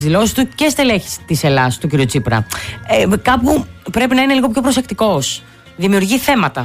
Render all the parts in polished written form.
δηλώσεις του και στελέχης της Ελλάδας, του κ. Τσίπρα. Κάπου πρέπει να είναι λίγο πιο προσεκτικός. Δημιουργεί θέματα.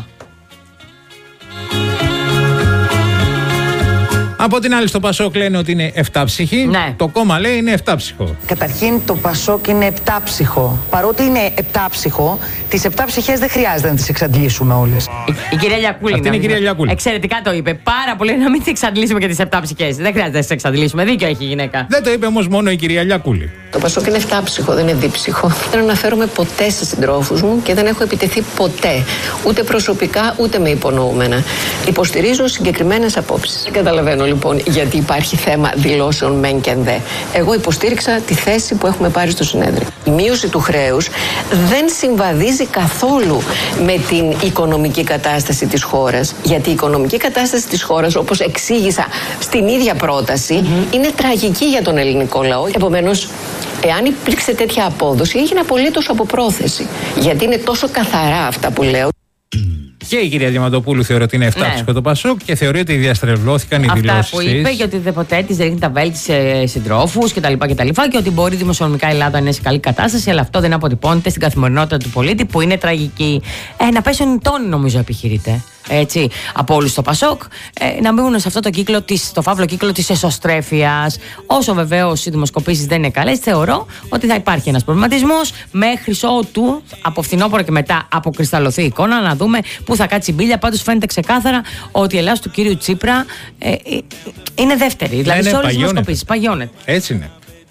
Από την άλλη, στο Πασόκ λένε ότι είναι 7ψυχοι. Ναι. Το κόμμα λέει είναι 7ψυχο. Καταρχήν, το Πασόκ είναι 7ψυχο. Παρότι είναι 7ψυχο, τις 7 ψυχές δεν χρειάζεται να τις εξαντλήσουμε όλες. Η κυρία Λιακούλη. Αυτή είναι η κυρία Λιακούλη. Εξαιρετικά το είπε. Πάρα πολύ να μην τις εξαντλήσουμε και τις 7 ψυχές. Δεν χρειάζεται να τις εξαντλήσουμε. Δίκιο έχει η γυναίκα. Δεν το είπε όμως μόνο η κυρία Λιακούλη. Το Πασόκ είναι 7ψυχο, δεν είναι δίψυχο. Δεν αναφέρομαι ποτέ σε συντρόφους μου και δεν έχω επιτεθεί ποτέ. Ούτε προσωπικά ούτε με υπονοούμενα. Υποστηρίζω συγκεκριμένες απόψεις. Δεν καταλαβαίνω λοιπόν γιατί υπάρχει θέμα δηλώσεων μεν και δε. Εγώ υποστήριξα τη θέση που έχουμε πάρει στο συνέδριο. Η μείωση του χρέους δεν συμβαδίζει καθόλου με την οικονομική κατάσταση της χώρας. Γιατί η οικονομική κατάσταση της χώρας, όπως εξήγησα στην ίδια πρόταση, είναι τραγική για τον ελληνικό λαό. Επομένως, εάν υπήρξε τέτοια απόδοση, έγινε απολύτως από πρόθεση. Γιατί είναι τόσο καθαρά αυτά που λέω. Και η κυρία Διαμαντοπούλου θεωρεί ότι είναι 7ψυχο το Πασόκ και θεωρεί ότι διαστρεβλώθηκαν οι δηλώσεις της. Αυτά που είπε, για ότι ποτέ της ρίχνει τα βέλη σε συντρόφους κτλ. Και ότι μπορεί δημοσιονομικά η Ελλάδα να είναι σε καλή κατάσταση, αλλά αυτό δεν αποτυπώνεται στην καθημερινότητα του πολίτη που είναι τραγική. Να πέσουν τόνοι, νομίζω, επιχειρείται. Έτσι, από όλους στο Πασόκ, να μπουν σε αυτό το κύκλο στο φαύλο κύκλο της εσωστρέφειας. Όσο βεβαίως οι δημοσκοπήσεις δεν είναι καλές, θεωρώ ότι θα υπάρχει ένας προβληματισμός μέχρι ότου από φθινόπωρο και μετά αποκρισταλωθεί η εικόνα, να δούμε πού θα κάτσει η μπίλια. Πάντως φαίνεται ξεκάθαρα ότι η Ελλάδα του κύριου Τσίπρα είναι δεύτερη. Δηλαδή σε όλες τις δημοσκοπήσεις παγιώνεται. Έτσι είναι.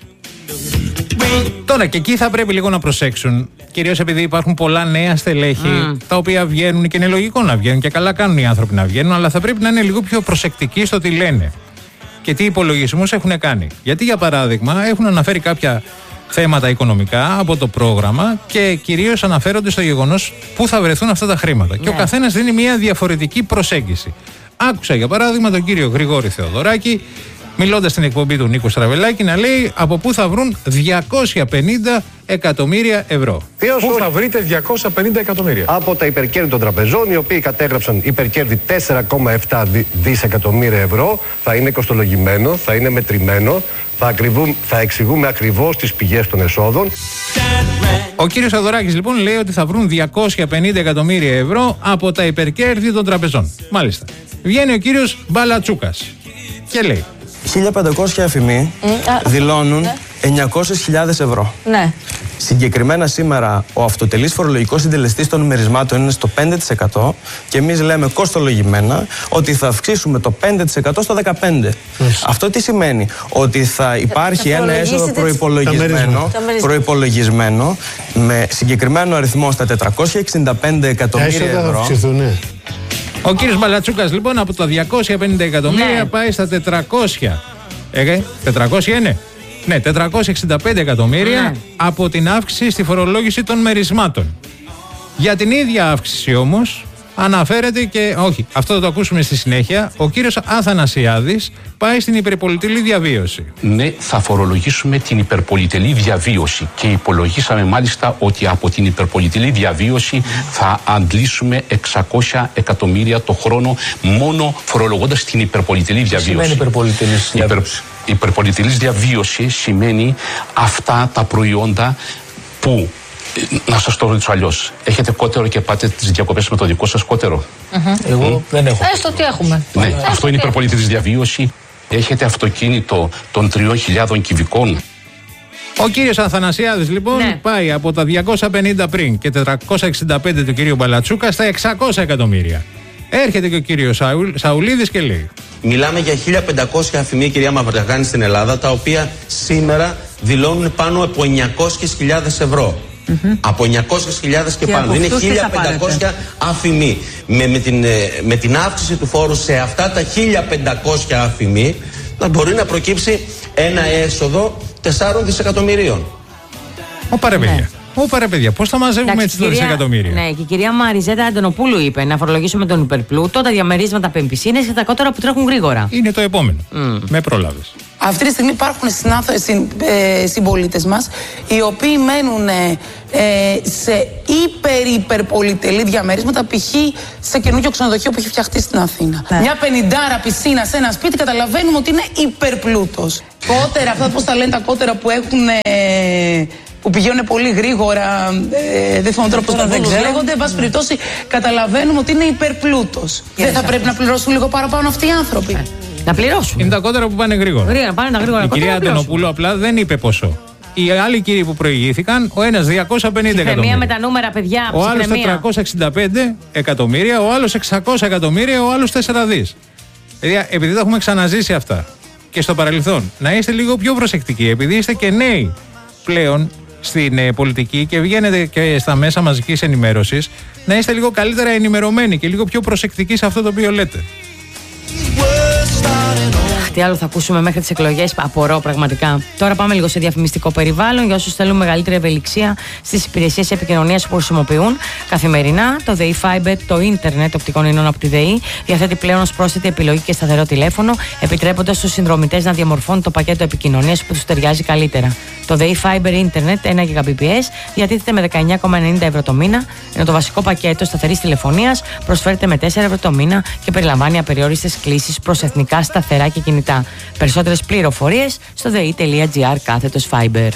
Τώρα και εκεί θα πρέπει λίγο να προσέξουν, κυρίως επειδή υπάρχουν πολλά νέα στελέχη τα οποία βγαίνουν και είναι λογικό να βγαίνουν και καλά κάνουν οι άνθρωποι να βγαίνουν, αλλά θα πρέπει να είναι λίγο πιο προσεκτικοί στο τι λένε και τι υπολογισμούς έχουν κάνει. Γιατί, για παράδειγμα, έχουν αναφέρει κάποια θέματα οικονομικά από το πρόγραμμα και κυρίως αναφέρονται στο γεγονός πού θα βρεθούν αυτά τα χρήματα. Και ο καθένας δίνει μια διαφορετική προσέγγιση. Άκουσα, για παράδειγμα, τον κύριο Γρηγόρη Θεοδωράκη, μιλώντας στην εκπομπή του Νίκου Στραβελάκη, να λέει από πού θα βρουν 250 εκατομμύρια ευρώ. Πού θα βρείτε 250 εκατομμύρια? Από τα υπερκέρδη των τραπεζών, οι οποίοι κατέγραψαν υπερκέρδη 4,7 δισεκατομμύρια ευρώ. Θα είναι κοστολογημένο, θα είναι μετρημένο, θα εξηγούμε ακριβώς τις πηγές των εσόδων. Ο κύριος Θεοδωράκης λοιπόν λέει ότι θα βρουν 250 εκατομμύρια ευρώ από τα υπερκέρδη των τραπεζών. Μάλιστα. Βγαίνει ο κύριος Μπαλατσούκας και λέει 1.500 αφημοί δηλώνουν 900.000 ευρώ. Ναι. Συγκεκριμένα σήμερα ο αυτοτελής φορολογικός συντελεστής των μερισμάτων είναι στο 5% και εμείς λέμε κοστολογημένα ότι θα αυξήσουμε το 5% στο 15%. Αυτό τι σημαίνει? Ότι θα υπάρχει ένα έσοδο προϋπολογισμένο με συγκεκριμένο αριθμό στα 465 εκατομμύρια ευρώ. Ο κύριος Μπαλατσούκας λοιπόν από τα 250 εκατομμύρια πάει στα 400. 400 είναι? Ναι, 465 εκατομμύρια από την αύξηση στη φορολόγηση των μερισμάτων. Για την ίδια αύξηση όμως αναφέρεται και, όχι, αυτό θα το ακούσουμε στη συνέχεια, ο κύριος Αθανασιάδης πάει στην υπερπολιτελή διαβίωση. Ναι, θα φορολογήσουμε την υπερπολιτελή διαβίωση και υπολογίσαμε μάλιστα ότι από την υπερπολιτελή διαβίωση θα αντλήσουμε 600 εκατομμύρια το χρόνο μόνο φορολογώντας την υπερπολιτελή διαβίωση. Τι σημαίνει υπερπολιτελής διαβίωση? Υπερπολιτελής διαβίωση σημαίνει αυτά τα προϊόντα που, να σας το ρωτήσω αλλιώς, έχετε κότερο και πάτε τις διακοπές με το δικό σας κότερο? Εγώ δεν έχω. Έστω τι έχουμε. Ναι, αυτό είναι υπερπολιτελής διαβίωση. Έχετε αυτοκίνητο των 3.000 κυβικών. Ο κύριος Αθανασιάδης λοιπόν πάει από τα 250 πριν και 465 του κυρίου Μπαλατσούκα στα 600 εκατομμύρια. Έρχεται και ο κύριος Σαουλίδης και λέει: μιλάμε για 1.500 αφημοί, κυρία Μαυρογάνη, στην Ελλάδα, τα οποία σήμερα δηλώνουν πάνω από 900.000 ευρώ. Από 900.000 και πάνω. Είναι 1.500 αφημοί. Με την αύξηση του φόρου σε αυτά τα 1.500 αφημοί να μπορεί να προκύψει ένα έσοδο 4 δισεκατομμυρίων. Ωπα ρε παιδιά, πώς θα μαζεύουμε έτσι τα δισεκατομμύρια? Ναι, και η κυρία Μαριζέτα Αντωνοπούλου είπε να φορολογήσουμε τον υπερπλούτο, τα διαμερίσματα πεμπισίνες και τα κότερα που τρέχουν γρήγορα. Είναι το επόμενο. Με πρόλαβες. Αυτή τη στιγμή υπάρχουν συμπολίτες μας οι οποίοι μένουν σε υπερπολιτελή διαμερίσματα, π.χ. σε καινούργιο ξενοδοχείο που έχει φτιαχτεί στην Αθήνα. Ναι. Μια 50 πισίνα σε ένα σπίτι, καταλαβαίνουμε ότι είναι υπερπλούτος. Κότερα, αυτά πώς τα λένε τα κότερα που έχουν... που πηγαίνουν πολύ γρήγορα, δεν θυμάμαι τώρα πώς λέγονται. Εν πάση περιπτώσει, καταλαβαίνουμε ότι είναι υπερπλούτος. Δεν θα πρέπει να πληρώσουν λίγο παραπάνω αυτοί οι άνθρωποι? Να πληρώσουν. Είναι τα κότερα που πάνε γρήγορα. Η κυρία Αντωνοπούλου απλά δεν είπε ποσό. Οι άλλοι κύριοι που προηγήθηκαν, ο ένας 250 εκατομμύρια. Μία με τα νούμερα, παιδιά. Ο άλλος 465 εκατομμύρια, ο άλλος 600 εκατομμύρια, ο άλλος 4 δις. Δηλαδή, επειδή τα έχουμε ξαναζήσει αυτά και στο παρελθόν, να είστε λίγο πιο προσεκτικοί, επειδή είστε και νέοι πλέον στην πολιτική και βγαίνετε και στα μέσα μαζικής ενημέρωσης, να είστε λίγο καλύτερα ενημερωμένοι και λίγο πιο προσεκτικοί σε αυτό το οποίο λέτε. Τι άλλο θα ακούσουμε μέχρι τις εκλογές, απορώ πραγματικά. Τώρα πάμε λίγο σε διαφημιστικό περιβάλλον για όσους θέλουν μεγαλύτερη ευελιξία στις υπηρεσίες επικοινωνίας που χρησιμοποιούν καθημερινά. Το ΔΕΗ Fiber, το ίντερνετ οπτικών ινών από τη ΔΕΗ, διαθέτει πλέον ως πρόσθετη επιλογή και σταθερό τηλέφωνο, επιτρέποντας στους συνδρομητές να διαμορφώνουν το πακέτο επικοινωνίας που τους ταιριάζει καλύτερα. Το ΔΕΗ Fiber Ίντερνετ 1 Gbps διατίθεται με 19,90 ευρώ το μήνα, ενώ το βασικό πακέτο σταθερής τηλεφωνίας προσφέρεται με 4 ευρώ το μήνα και περιλαμβάνει απεριόριστες κλήσεις προς εθνικά σταθερά και κινητά. Περισσότερες πληροφορίες στο dei.gr/Fiber.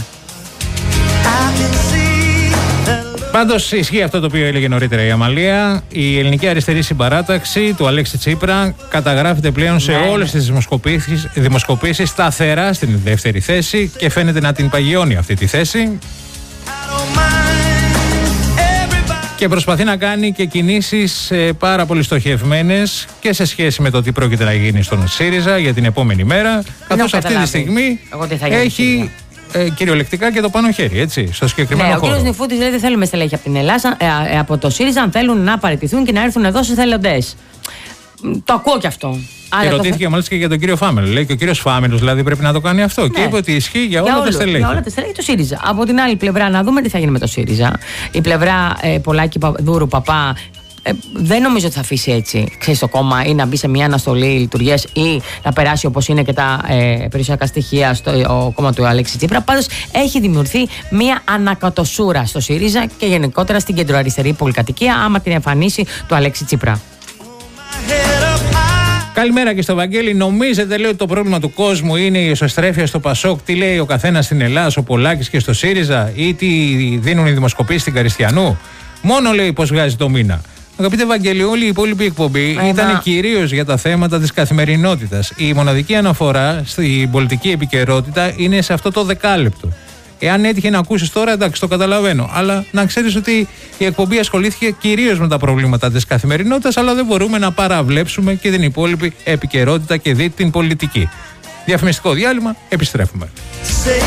Πάντως ισχύει αυτό το οποίο έλεγε νωρίτερα η Αμαλία. Η ελληνική αριστερή συμπαράταξη του Αλέξη Τσίπρα καταγράφεται πλέον σε όλες τις δημοσκοπήσεις σταθερά στην δεύτερη θέση και φαίνεται να την παγιώνει αυτή τη θέση. Και προσπαθεί να κάνει και κινήσεις πάρα πολύ στοχευμένες και σε σχέση με το τι πρόκειται να γίνει στον ΣΥΡΙΖΑ για την επόμενη μέρα. Καθώς αυτή τη στιγμή έχει κυριολεκτικά και το πάνω χέρι, έτσι, στο συγκεκριμένο χώρο. Ο κ. Νιφούτης λέει: δεν θέλουμε στελέχη από την Ελλάδα, από το ΣΥΡΙΖΑ, αν θέλουν να παραιτηθούν και να έρθουν εδώ στους εθελοντές. Το ακούω κι αυτό. Και ρωτήθηκε μάλιστα και για τον κύριο Φάμελο. Λέει και ο κύριος Φάμελος δηλαδή πρέπει να το κάνει αυτό. Ναι. Και είπε ότι ισχύει για όλα τα στελέχη. Για όλα τα στελέχη του ΣΥΡΙΖΑ. Από την άλλη πλευρά, να δούμε τι θα γίνει με το ΣΥΡΙΖΑ. Η πλευρά Πολάκη Δούρου Παπά. Δεν νομίζω ότι θα αφήσει έτσι, ξέρεις, το κόμμα ή να μπει σε μια αναστολή λειτουργίας ή να περάσει όπως είναι και τα περιουσιακά στοιχεία στο κόμμα του Αλέξη Τσίπρα. Πάντως έχει δημιουργηθεί μια ανακατοσούρα στο ΣΥΡΙΖΑ και γενικότερα στην κεντροαριστερή πολυκατοικία άμα την εμφανίσει του Αλέξη Τσίπρα. Καλημέρα και στο Βαγγέλη. Νομίζετε, λέει, ότι το πρόβλημα του κόσμου είναι η εσωστρέφεια στο Πασόκ? Τι λέει ο καθένας στην Ελλάδα, ο Πολάκης και στο ΣΥΡΙΖΑ, ή τι δίνουν οι δημοσκοπήσεις στην Καριστιανού? Μόνο λέει πως βγάζει το μήνα. Αγαπητέ Βαγγέλη, όλη η υπόλοιπη εκπομπή ήταν κυρίως για τα θέματα της καθημερινότητας. Η μοναδική αναφορά στην πολιτική επικαιρότητα είναι σε αυτό το δεκάλεπτο. Εάν έτυχε να ακούσεις τώρα, εντάξει, το καταλαβαίνω. Αλλά να ξέρεις ότι η εκπομπή ασχολήθηκε κυρίως με τα προβλήματα της καθημερινότητας, αλλά δεν μπορούμε να παραβλέψουμε και την υπόλοιπη επικαιρότητα και την πολιτική. Διαφημιστικό διάλειμμα, επιστρέφουμε.